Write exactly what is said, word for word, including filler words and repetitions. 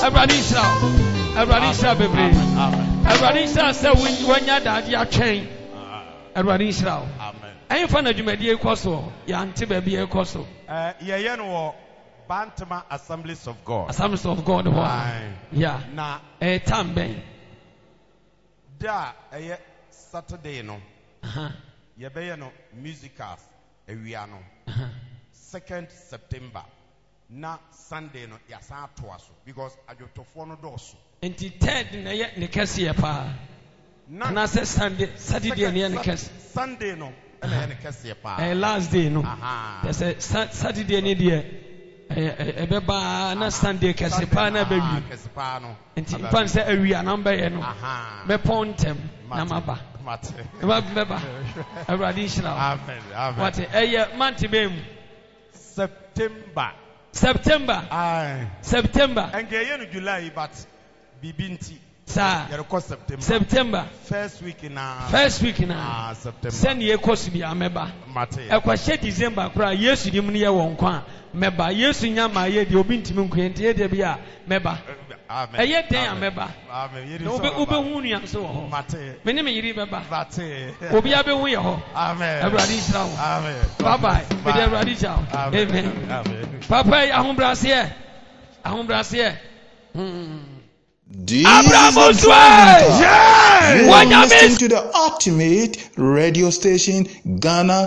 Everybody shout. Everybody shout, baby. Everybody shout. Say when you're that you're trained. Everybody shout. Amen. I find a Jumedi Koso. Yanti baby a Koso. Uh, yeah, no. Bantama Assemblies of God. Assemblies of God. Yeah. Na a tambe. Da a Saturday no. Uh-huh. Yebe no musicals. A wiano. Second September. Na Sunday no yasa toaso because ajotofono doso. Enti third na ye ne kase pa. Na say Sunday Saturday ne ne kase. Sunday no na ne kase pa. Eh last day no. Aha. Say Saturday ne de eh ebeba na Sunday kase pa na ba wi. Kase pa no. Enti pan say awia na mba ye no. Aha. Me pontem na maba. Mate. Eba beba. Everybody shout. Amen. Amen. What eh month bem September. September. Aye. September. And in July, but Bibinti. Sir. September. September. First week in uh, First week in uh, September. Send ye course be a member. Mate. A question December cry. Yes, you didn't hear one quan. Member. Yes, you know my year. You been to me. There be a member. Amen. A year day a member. Amen. No be ube huni am so. Mate. Many me you remember. Mate. Obi abe hu ye ho. Amen. Everybody shout. Amen. Bye bye. Everybody shout. Amen. Amen. Papa, ahun brasier. Ahun brasier. Hmm. This is the yeah! You are listening to the ultimate radio station, Ghana